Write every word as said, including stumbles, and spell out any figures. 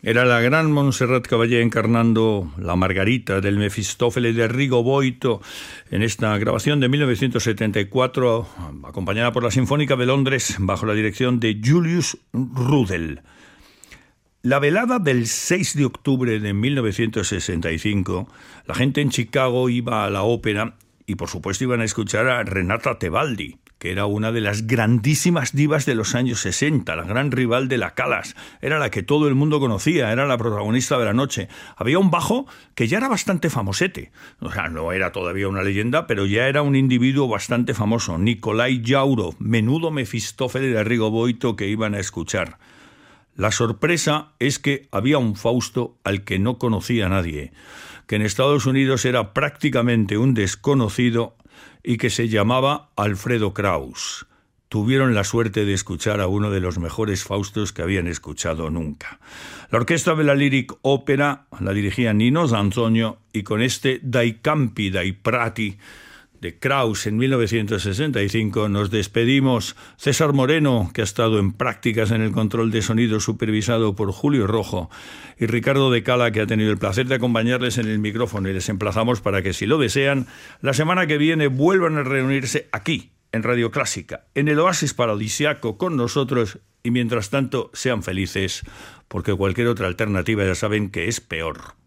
Era la gran Montserrat Caballé encarnando la Margarita del Mefistófeles de Rigoboito en esta grabación de mil novecientos setenta y cuatro, acompañada por la Sinfónica de Londres bajo la dirección de Julius Rudel. La velada del seis de octubre de mil novecientos sesenta y cinco, la gente en Chicago iba a la ópera y por supuesto iban a escuchar a Renata Tebaldi, que era una de las grandísimas divas de los años sesenta, la gran rival de la Callas. Era la que todo el mundo conocía, era la protagonista de la noche. Había un bajo que ya era bastante famosete. O sea, no era todavía una leyenda, pero ya era un individuo bastante famoso. Nikolai Yaurov, menudo Mefistófeles de Rigoboito que iban a escuchar. La sorpresa es que había un Fausto al que no conocía nadie, que en Estados Unidos era prácticamente un desconocido y que se llamaba Alfredo Kraus. Tuvieron la suerte de escuchar a uno de los mejores Faustos que habían escuchado nunca. La orquesta de la Lyric Opera la dirigía Nino Zanzogno y con este Dai campi dai prati de Kraus en mil novecientos sesenta y cinco nos despedimos. César Moreno, que ha estado en prácticas en el control de sonido supervisado por Julio Rojo, y Ricardo de Cala, que ha tenido el placer de acompañarles en el micrófono, y les emplazamos para que, si lo desean, la semana que viene vuelvan a reunirse aquí, en Radio Clásica, en el oasis paradisiaco con nosotros, y mientras tanto sean felices, porque cualquier otra alternativa ya saben que es peor.